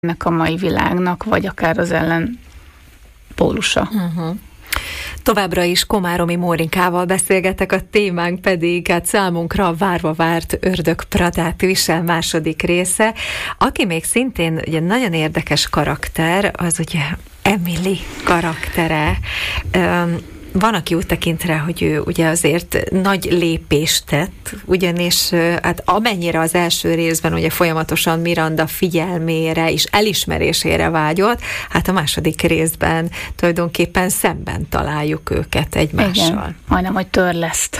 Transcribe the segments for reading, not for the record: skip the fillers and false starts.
ennek a mai világnak, vagy akár az ellen pólusa. Továbbra is Komáromi Mónikával beszélgetek, a témánk pedig hát számunkra a várva várt Ördög Pradát visel második része. Aki még szintén ugye nagyon érdekes karakter, az ugye Emily karaktere. Van, aki úgy tekint rá, hogy ő ugye azért nagy lépést tett, ugyanis hát amennyire az első részben ugye folyamatosan Miranda figyelmére és elismerésére vágyott, hát a második részben tulajdonképpen szemben találjuk őket egymással. Igen, majdnem, hogy törleszt.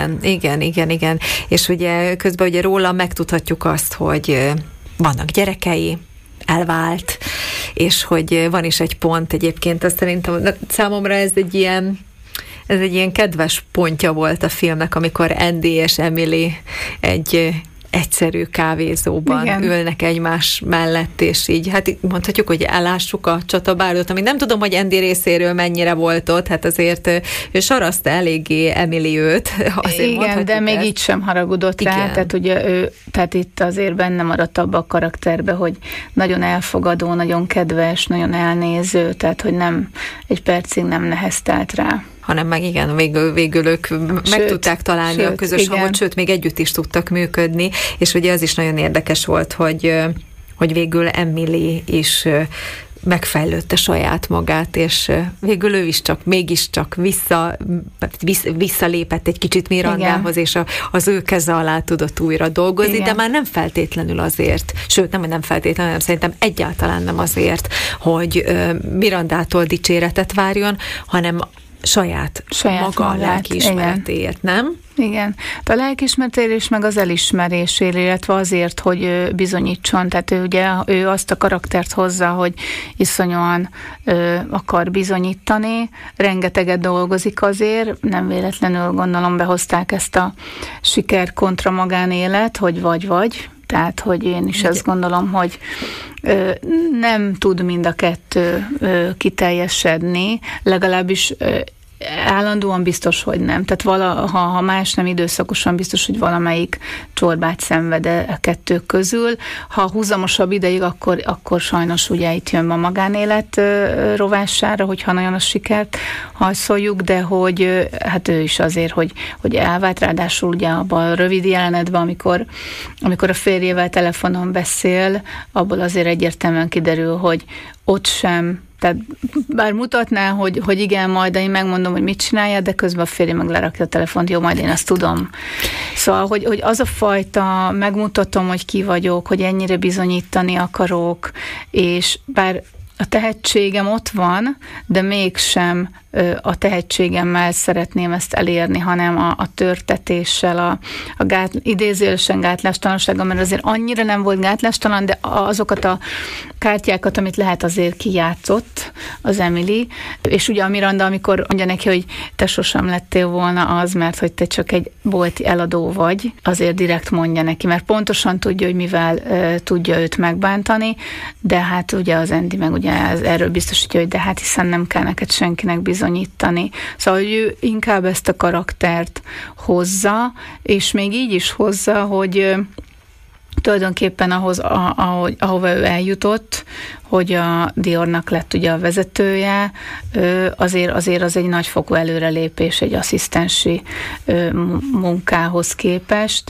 Igen. És ugye közben ugye róla megtudhatjuk azt, hogy vannak gyerekei, elvált, és hogy van is egy pont egyébként, azt szerintem számomra ez egy ilyen kedves pontja volt a filmnek, amikor Andy és Emily egy egyszerű kávézóban ülnek egymás mellett, és így, hát mondhatjuk, hogy elássuk a csatabárdot, ami nem tudom, hogy Andy részéről mennyire volt ott, hát azért ő saraszta eléggé Emily őt. Igen, de még így sem haragudott rá, tehát ugye tehát itt azért benne maradt abba a karakterbe, hogy nagyon elfogadó, nagyon kedves, nagyon elnéző, tehát hogy nem, egy percig nem neheztelt rá. Hanem meg igen, végül ők meg tudták találni a közös hangot, sőt, még együtt is tudtak működni, és ugye az is nagyon érdekes volt, hogy végül Emily is megfejlődte saját magát, és végül ő is mégiscsak visszalépett egy kicsit Mirandához, és az ő keze alá tudott újra dolgozni, de már nem feltétlenül azért, sőt, nem feltétlenül, hanem szerintem egyáltalán nem azért, hogy Mirandától dicséretet várjon, hanem saját maga lelkiismeretéért, nem? Igen. A lelkiismeretéért és meg az elismerésért, illetve azért, hogy bizonyítson. Tehát ő azt a karaktert hozza, hogy iszonyúan akar bizonyítani, rengeteget dolgozik azért, nem véletlenül gondolom behozták ezt a siker kontra magánélet, hogy vagy. Tehát, hogy én is azt gondolom, hogy nem tud mind a kettő kiteljesedni, legalábbis állandóan biztos, hogy nem. Tehát ha más nem időszakosan biztos, hogy valamelyik csorbát szenved a kettő közül. Ha húzamosabb ideig, akkor sajnos ugye itt jön a magánélet rovására, hogyha nagyon a sikert hajszoljuk, de hogy hát ő is azért, hogy elvált, ráadásul ugye abban a rövid jelenetben, amikor a férjével telefonon beszél, abból azért egyértelműen kiderül, hogy ott sem, tehát bár mutatná, hogy igen, majd én megmondom, hogy mit csinálja, de közben a férje meg lerakja a telefont, jó, majd én azt tudom. Szóval, hogy az a fajta, megmutatom, hogy ki vagyok, hogy ennyire bizonyítani akarok, és bár a tehetségem ott van, de mégsem a tehetségemmel szeretném ezt elérni, hanem a törtetéssel, idézőjelesen gátlástalansággal, mert azért annyira nem volt gátlástalan, de azokat a kártyákat, amit lehet, azért kijátszott az Emily, és ugye a Miranda, amikor mondja neki, hogy te sosem lettél volna az, mert hogy te csak egy bolti eladó vagy, azért direkt mondja neki, mert pontosan tudja, hogy mivel tudja őt megbántani, de hát ugye az Andy meg ugye erről biztosítja, hogy de hát hiszen nem kell neked senkinek bizonyítani. Szóval, hogy ő inkább ezt a karaktert hozza, és még így is hozza, hogy tulajdonképpen ahova ő eljutott, hogy a Diornak lett ugye a vezetője, azért az egy nagyfokú előrelépés egy asszisztensi munkához képest,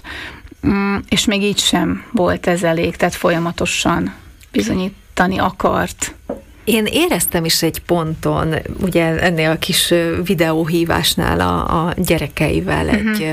és még így sem volt ez elég, tehát folyamatosan bizonyítani akart. Én éreztem is egy ponton, ugye ennél a kis videóhívásnál a gyerekeivel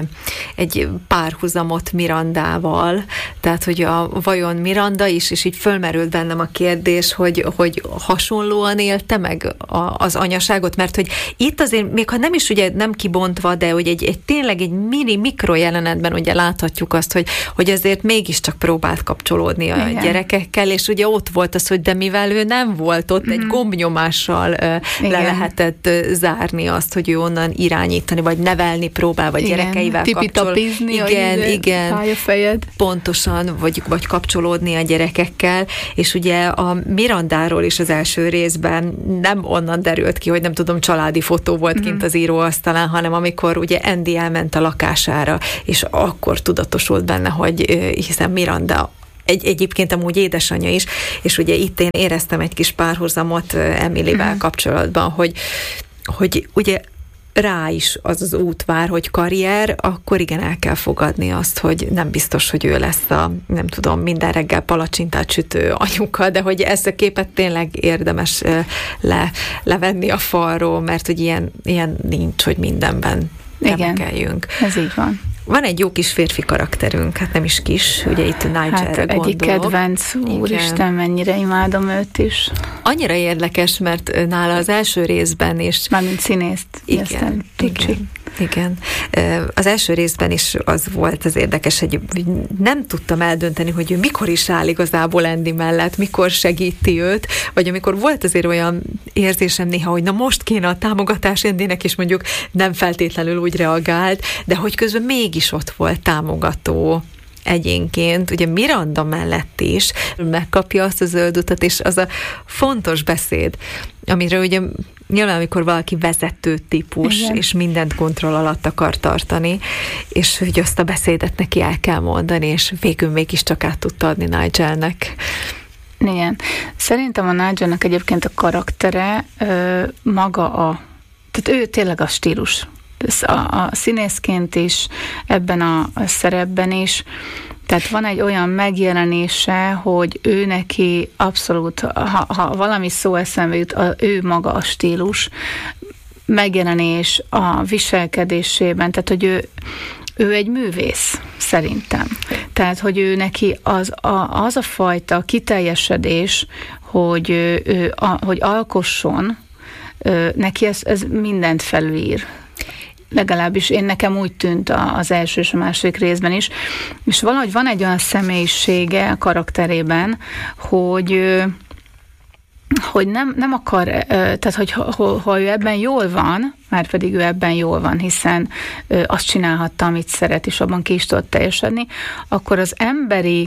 egy párhuzamot Mirandával, tehát hogy vajon Miranda is, és így fölmerült bennem a kérdés, hogy hasonlóan élte meg az anyaságot, mert hogy itt azért, még ha nem is ugye nem kibontva, de hogy tényleg egy mikro jelenetben ugye láthatjuk azt, hogy azért mégiscsak próbált kapcsolódni a gyerekekkel, és ugye ott volt az, hogy de mivel ő nem volt ott, egy gombnyomással le lehetett zárni azt, hogy ő onnan irányítani, vagy nevelni próbál, vagy gyerekeivel kapcsolódni. Igen. Pályafejed. Pontosan, vagy kapcsolódni a gyerekekkel, és ugye a Mirandáról is az első részben nem onnan derült ki, hogy nem tudom, családi fotó volt kint az íróasztalán, hanem amikor ugye Andy elment a lakására, és akkor tudatosult benne, hogy hiszen Miranda egyébként amúgy édesanyja is, és ugye itt én éreztem egy kis párhuzamot Emilyvel kapcsolatban, hogy ugye rá is az út vár, hogy karrier, akkor igen, el kell fogadni azt, hogy nem biztos, hogy ő lesz a, nem tudom, minden reggel palacsintát sütő anyuka, de hogy ezt a képet tényleg érdemes levenni a falról, mert hogy ilyen nincs, hogy mindenben remekeljünk. Ez így van. Van egy jó kis férfi karakterünk, hát nem is kis, ugye itt Nigelre gondolok. Egyik kedvenc, úristen, mennyire imádom őt is. Annyira érdekes, mert nála az első részben is... Mármint színészt. Igen. Az első részben is az volt az érdekes, hogy nem tudtam eldönteni, hogy ő mikor is áll igazából Andy mellett, mikor segíti őt, vagy amikor volt azért olyan érzésem néha, hogy na most kéne a támogatás Andynek, és mondjuk nem feltétlenül úgy reagált, de hogy közben mégis ott volt támogató egyénként, ugye Miranda mellett is megkapja azt a zöld utat, és az a fontos beszéd, amire ugye nyilván, amikor valaki vezető típus, igen, és mindent kontroll alatt akar tartani, és hogy azt a beszédet neki el kell mondani, és végül mégiscsak át tudta adni Nigelnek. Igen. Szerintem a Nigelnek egyébként a karaktere maga tehát ő tényleg a stílus. A színészként is, ebben a szerepben is. Tehát van egy olyan megjelenése, hogy ő neki abszolút, ha valami szó eszembe jut, ő maga a stílus, megjelenés a viselkedésében, tehát hogy ő egy művész, szerintem. Tehát, hogy ő neki az a fajta kiteljesedés, hogy alkosson, neki ez mindent felülír. Legalábbis nekem úgy tűnt az első és a második részben is, és valahogy van egy olyan személyisége a karakterében, hogy nem akar, tehát hogy ha ő ebben jól van, már pedig ő ebben jól van, hiszen azt csinálhatta, amit szeret, és abban ki is tudott teljesedni, akkor az emberi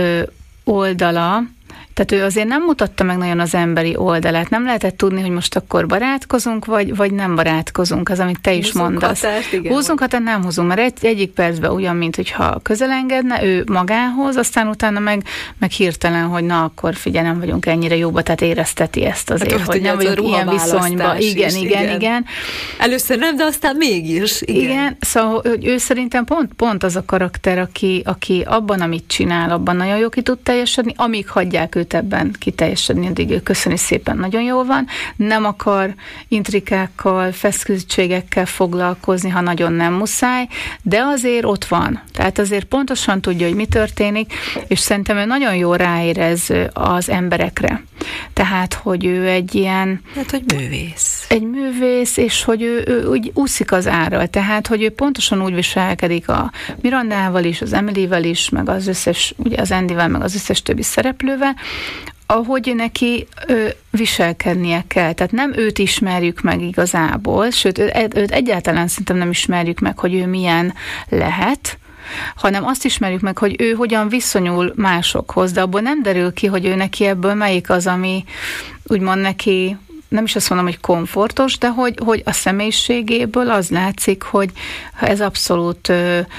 oldala, tehát ő azért nem mutatta meg nagyon az emberi oldalát. Nem lehetett tudni, hogy most akkor barátkozunk, vagy nem barátkozunk, az, amit te is mondasz. Húzunk határt, nem húzunk, mert egyik percben ugyan, mint hogyha közelengedne ő magához, aztán utána meg hirtelen, hogy na, akkor figyelj, nem vagyunk ennyire jóba, tehát érezteti ezt azért, hát, hogy nem vagyunk ilyen viszonyban. Igen. Először nem, de aztán mégis. Igen, szóval ő szerintem pont az a karakter, aki abban, amit csinál, abban nagyon jó ki tud teljesedni, amíg hagyják őt ebben kiteljesedni, addig ő köszöni szépen, nagyon jól van, nem akar intrikákkal, feszültségekkel foglalkozni, ha nagyon nem muszáj, de azért ott van. Tehát azért pontosan tudja, hogy mi történik, és szerintem ő nagyon jól ráérez az emberekre. Tehát, hogy ő egy ilyen... Hát, hogy művész. Egy művész, és hogy ő úgy úszik az árral. Tehát, hogy ő pontosan úgy viselkedik a Mirandával is, az Emilyvel is, meg az összes, ugye az Andyvel, meg az összes többi szereplővel, ahogy neki viselkednie kell. Tehát nem őt ismerjük meg igazából, sőt, őt egyáltalán szerintem nem ismerjük meg, hogy ő milyen lehet, hanem azt ismerjük meg, hogy ő hogyan viszonyul másokhoz, de abból nem derül ki, hogy ő neki ebből melyik az, ami úgymond neki, nem is azt mondom, hogy komfortos, de hogy a személyiségéből az látszik, hogy ez abszolút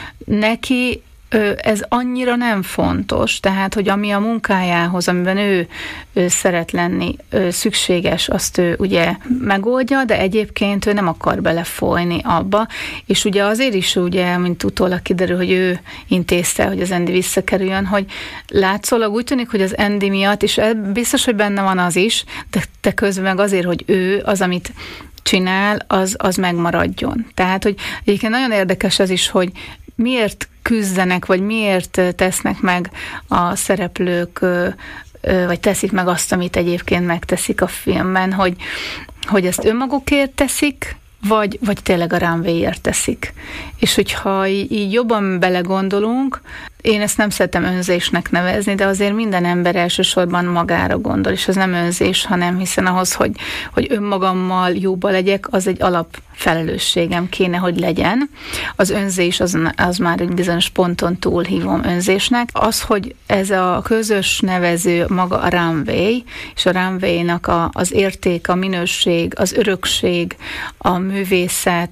neki ez annyira nem fontos, tehát, hogy ami a munkájához, amiben ő szeret lenni, szükséges, azt ő ugye megoldja, de egyébként ő nem akar belefolyni abba, és ugye azért is, ugye, mint utólag kiderül, hogy ő intézte, hogy az Andy visszakerüljön, hogy látszólag úgy tűnik, hogy az Andy miatt, és biztos, hogy benne van az is, de közben meg azért, hogy ő az, amit csinál, az megmaradjon. Tehát, hogy egyébként nagyon érdekes az is, hogy miért küzdenek, vagy miért tesznek meg a szereplők, vagy teszik meg azt, amit egyébként megteszik a filmben, hogy ezt önmagukért teszik, vagy tényleg a runwayért teszik. És hogyha így jobban belegondolunk, én ezt nem szeretem önzésnek nevezni, de azért minden ember elsősorban magára gondol, és ez nem önzés, hanem hiszen ahhoz, hogy önmagammal jóba legyek, az egy alapfelelősségem kéne, hogy legyen. Az önzés az már egy bizonyos ponton túl hívom önzésnek. Az, hogy ez a közös nevező maga a runway, és a runway-nak az érték, a minőség, az örökség, a művészet,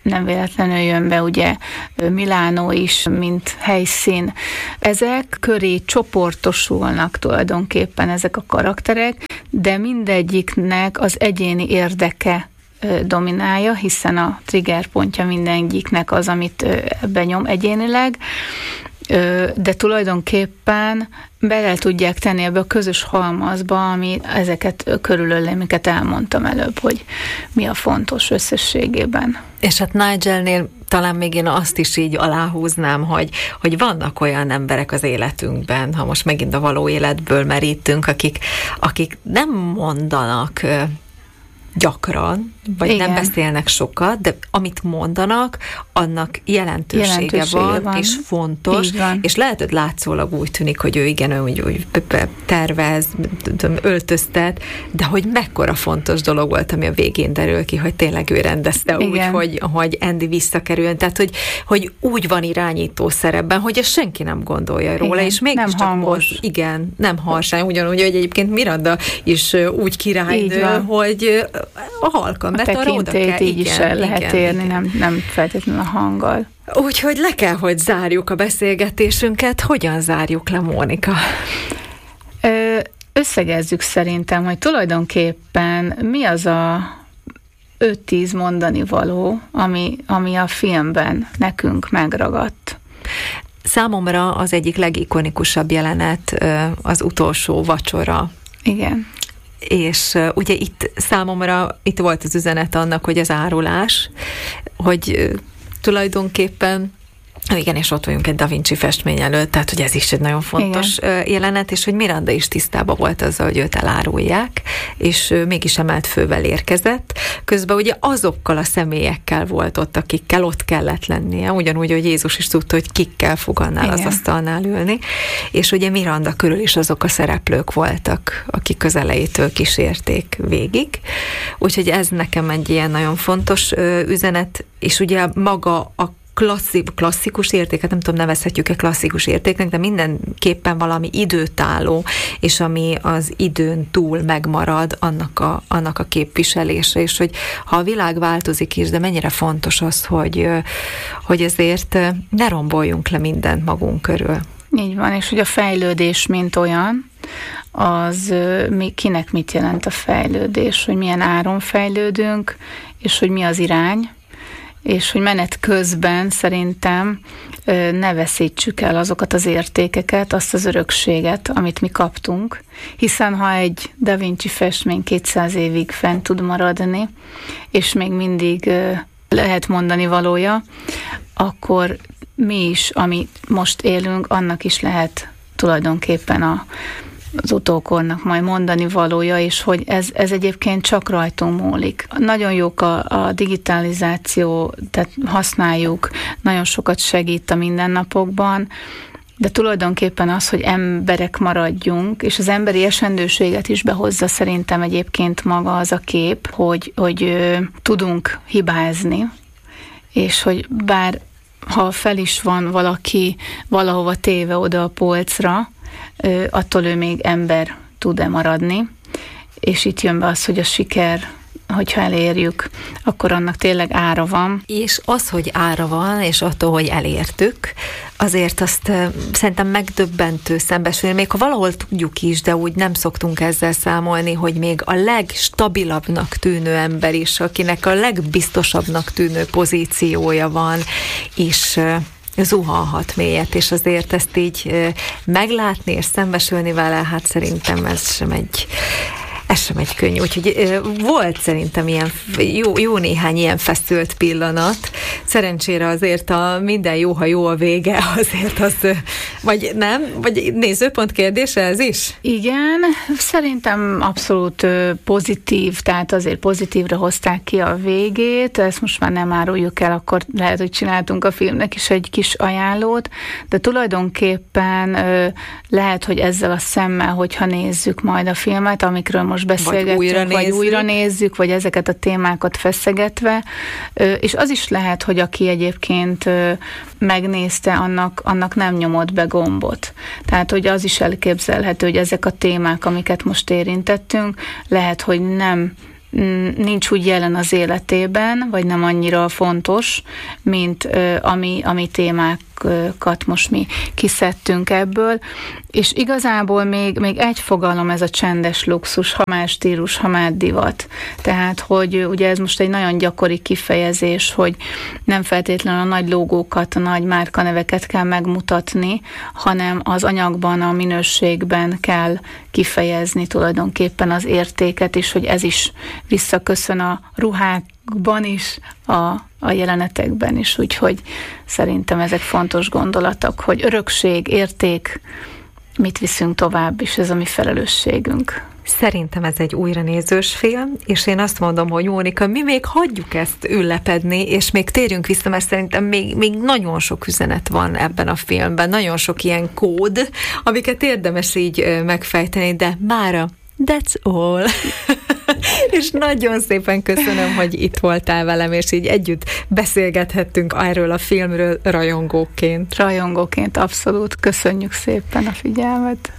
nem véletlenül jön be ugye Milánó is, mint helyszín. Ezek köré csoportosulnak tulajdonképpen ezek a karakterek, de mindegyiknek az egyéni érdeke dominálja, hiszen a triggerpontja mindegyiknek az, amit benyom egyénileg, de tulajdonképpen bele tudják tenni ebbe a közös halmazba, ami ezeket körülölle, amiket elmondtam előbb, hogy mi a fontos összességében. És hát Nigelnél talán még én azt is így aláhúznám, hogy vannak olyan emberek az életünkben, ha most megint a való életből merítünk, akik nem mondanak gyakran, vagy nem beszélnek sokat, de amit mondanak, annak jelentősége van, és fontos, és lehet, hogy látszólag úgy tűnik, hogy ő úgy tervez, öltöztet, de hogy mekkora fontos dolog volt, ami a végén derül ki, hogy tényleg ő rendezte úgy, hogy Andy visszakerüljön, tehát hogy úgy van irányító szerepben, hogy ezt senki nem gondolja róla, és mégis csak hangos. Nem harsány, ugyanúgy, hogy egyébként Miranda is úgy királynő, hogy a halkan betarra oda kell. Így is el lehet érni, nem feltétlenül a hanggal. Úgyhogy le kell, hogy zárjuk a beszélgetésünket. Hogyan zárjuk le, Mónika? Összegezzük szerintem, hogy tulajdonképpen mi az a 5-10 mondani való, ami a filmben nekünk megragadt. Számomra az egyik legikonikusabb jelenet az utolsó vacsora. Igen. És ugye itt volt az üzenet annak, hogy az árulás, hogy tulajdonképpen igen, és ott vagyunk egy Da Vinci festmény előtt, tehát hogy ez is egy nagyon fontos jelenet, és hogy Miranda is tisztában volt azzal, hogy őt elárulják, és mégis emelt fővel érkezett. Közben ugye azokkal a személyekkel volt ott, akikkel ott kellett lennie, ugyanúgy, hogy Jézus is tudta, hogy kikkel fog annál az asztalnál ülni, és ugye Miranda körül is azok a szereplők voltak, akik közelejétől kísérték végig. Úgyhogy ez nekem egy ilyen nagyon fontos üzenet, és ugye maga a klasszikus értéket, nem tudom, nevezhetjük-e klasszikus értéknek, de mindenképpen valami időtálló, és ami az időn túl megmarad, annak a képviselése, és hogy ha a világ változik is, de mennyire fontos az, hogy ezért ne romboljunk le mindent magunk körül. Így van, és hogy a fejlődés, mint olyan, az kinek mit jelent a fejlődés, hogy milyen áron fejlődünk, és hogy mi az irány, és hogy menet közben szerintem ne veszítsük el azokat az értékeket, azt az örökséget, amit mi kaptunk, hiszen ha egy Da Vinci festmény 200 évig fent tud maradni, és még mindig lehet mondani valója, akkor mi is, amit most élünk, annak is lehet tulajdonképpen az utókornak majd mondani valója, és hogy ez egyébként csak rajtunk múlik. Nagyon jók a digitalizáció, tehát használjuk, nagyon sokat segít a mindennapokban, de tulajdonképpen az, hogy emberek maradjunk, és az emberi esendőséget is behozza szerintem egyébként maga az a kép, hogy tudunk hibázni, és hogy bár ha fel is van valaki valahova téve oda a polcra, attól ő még ember tud-e maradni, és itt jön be az, hogy a siker, hogyha elérjük, akkor annak tényleg ára van. És az, hogy ára van, és attól, hogy elértük, azért azt szerintem megdöbbentő szembesülni, még ha valahol tudjuk is, de úgy nem szoktunk ezzel számolni, hogy még a legstabilabbnak tűnő ember is, akinek a legbiztosabbnak tűnő pozíciója van, és zuhanhat mélyet, és azért ezt így meglátni és szembesülni vele, hát szerintem ez sem egy könnyű. Úgyhogy volt szerintem ilyen jó néhány ilyen feszült pillanat. Szerencsére azért minden jó, ha jó a vége, azért az, vagy nem? Vagy nézőpont kérdése ez is? Igen, szerintem abszolút pozitív, tehát azért pozitívra hozták ki a végét, ezt most már nem áruljuk el, akkor lehet, hogy csináltunk a filmnek is egy kis ajánlót, de tulajdonképpen lehet, hogy ezzel a szemmel, hogyha nézzük majd a filmet, amikről most beszélgettünk, vagy újra nézzük, vagy ezeket a témákat feszegetve, és az is lehet, hogy aki egyébként megnézte, annak nem nyomott be gombot. Tehát, hogy az is elképzelhető, hogy ezek a témák, amiket most érintettünk, lehet, hogy nem nincs úgy jelen az életében, vagy nem annyira fontos, mint ami témákat most mi kiszedtünk ebből, és igazából még egy fogalom, ez a csendes luxus, ha már stílus, ha már divat. Tehát, hogy ugye ez most egy nagyon gyakori kifejezés, hogy nem feltétlenül a nagy logókat, a nagy márkaneveket kell megmutatni, hanem az anyagban, a minőségben kell kifejezni tulajdonképpen az értéket, és hogy ez is visszaköszön a ruhákban is, a jelenetekben is, úgyhogy szerintem ezek fontos gondolatok, hogy örökség, érték, mit viszünk tovább, és ez a mi felelősségünk. Szerintem ez egy újranézős film, és én azt mondom, hogy Mónika, mi még hagyjuk ezt üllepedni, és még térjünk vissza, mert szerintem még nagyon sok üzenet van ebben a filmben, nagyon sok ilyen kód, amiket érdemes így megfejteni, de mára that's all. És nagyon szépen köszönöm, hogy itt voltál velem, és így együtt beszélgethettünk erről a filmről rajongóként. Rajongóként, abszolút. Köszönjük szépen a figyelmet.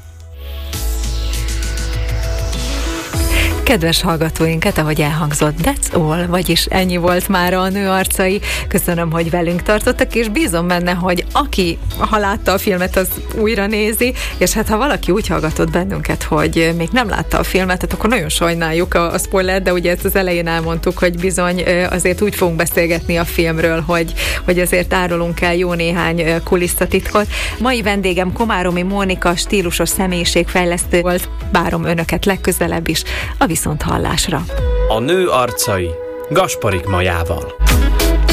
Kedves hallgatóinkat, ahogy elhangzott, that's all, vagyis ennyi volt már a Nő arcai. Köszönöm, hogy velünk tartottak, és bízom benne, hogy aki, ha látta a filmet, az újra nézi, és hát ha valaki úgy hallgatott bennünket, hogy még nem látta a filmet, akkor nagyon sajnáljuk a spoilert, de ugye ezt az elején elmondtuk, hogy bizony azért úgy fogunk beszélgetni a filmről, hogy azért árulunk el jó néhány kulisszatitkot. Mai vendégem Komáromi Mónika, stílusos személyiségfejlesztő volt. Várom önöket legközelebb is a viszonthallásra. A Nő arcai Gasparik Majával.